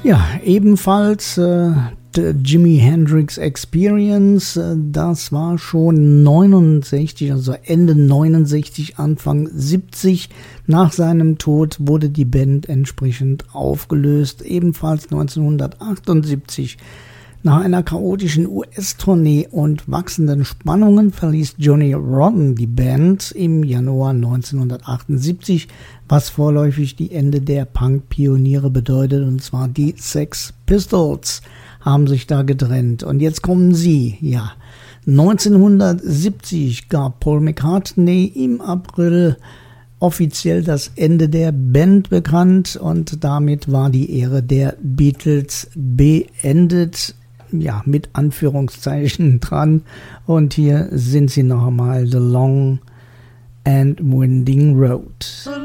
Ja, ebenfalls Jimi Hendrix Experience, das war schon 69, also Ende 69, Anfang 70. Nach seinem Tod wurde die Band entsprechend aufgelöst. Ebenfalls 1978. Nach einer chaotischen US-Tournee und wachsenden Spannungen verließ Johnny Rotten die Band im Januar 1978, was vorläufig die Ende der Punk-Pioniere bedeutet, und zwar die Sex Pistols haben sich da getrennt. Und jetzt kommen sie, ja. 1970 gab Paul McCartney im April offiziell das Ende der Band bekannt und damit war die Ära der Beatles beendet. Ja, mit Anführungszeichen dran. Und hier sind sie noch einmal, The Long and Winding Road.